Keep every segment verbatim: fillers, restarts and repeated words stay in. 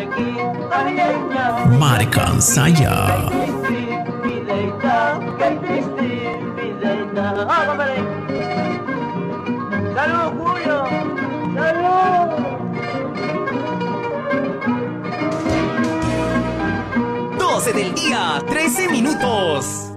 Marcansaya. ¡Salud, Julio! ¡Salud! doce del día, trece minutos.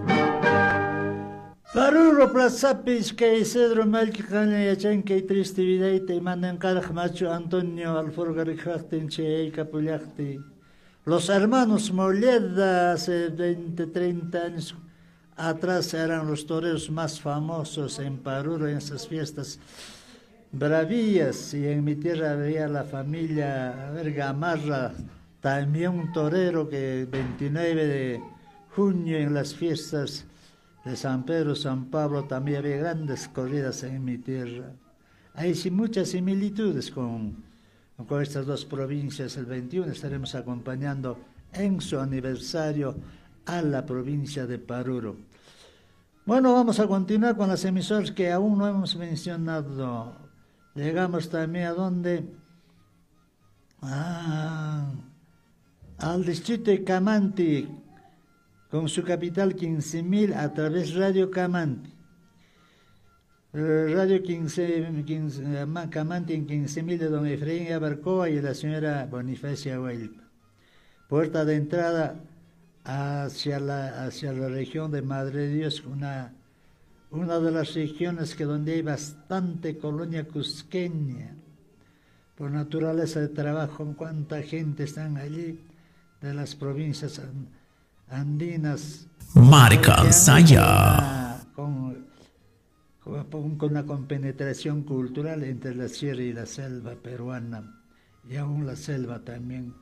Paruro Plazapis, que Isidro Malkicana y Achan, que triste videite, mandan Caraj Macho Antonio Alforgaricarte, Che, Capulacti. Los hermanos Moleda, hace veinte, treinta años atrás, eran los toreros más famosos en Paruro en esas fiestas bravías. Y en mi tierra había la familia Vergamarra, también un torero que el veintinueve de junio en las fiestas de San Pedro, San Pablo, también había grandes corridas en mi tierra. Hay sí muchas similitudes con, con estas dos provincias. El veintiuno estaremos acompañando en su aniversario a la provincia de Paruro. Bueno, vamos a continuar con las emisoras que aún no hemos mencionado. Llegamos también a donde... Ah, al distrito de Camanti, con su capital quince mil a través Radio Camanti. Radio quince, quince, Camanti en quince mil de don Efraín Abarcoa y la señora Bonifacia Huelpa. Puerta de entrada hacia la, hacia la región de Madre de Dios, una, una de las regiones que donde hay bastante colonia cusqueña. Por naturaleza de trabajo, cuánta gente están allí de las provincias andinas. Marcansaya. Con, con, con una compenetración cultural entre la sierra y la selva peruana, y aún la selva también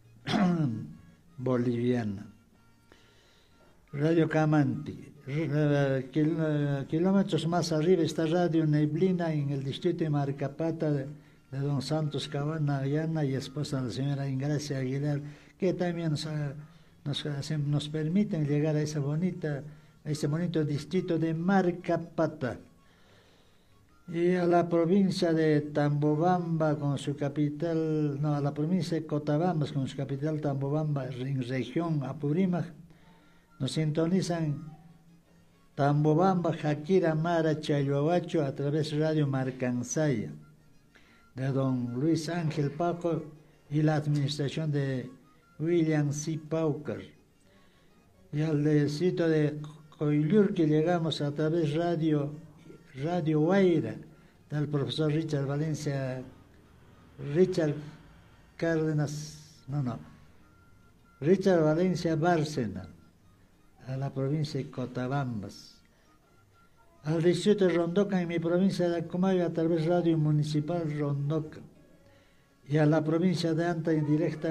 boliviana. Radio Camanti. Kilómetros más arriba está Radio Neblina en el distrito de Marcapata de, de don Santos Cabana Ayana y esposa de la señora Ingracia Aguilar, que también nos, nos, nos permiten llegar a esa bonita, a ese bonito distrito de Marcapata. Y a la provincia de Tambobamba con su capital, no, a la provincia de Cotabambas con su capital Tambobamba, en región Apurímac, nos sintonizan Tambobamba, Jaquira, Mara, Chayoahuacho a través de Radio Marcansaya, de don Luis Ángel Paco y la administración de William C. Pauker. Y al distrito de Coillur que llegamos a través de Radio, Radio Guaira, del profesor Richard Valencia, Richard Cárdenas, no, no, Richard Valencia Bárcena, a la provincia de Cotabambas. Al distrito de Rondoca, en mi provincia de Acomayo, a través de Radio Municipal Rondoca. Y a la provincia de Anta, indirecta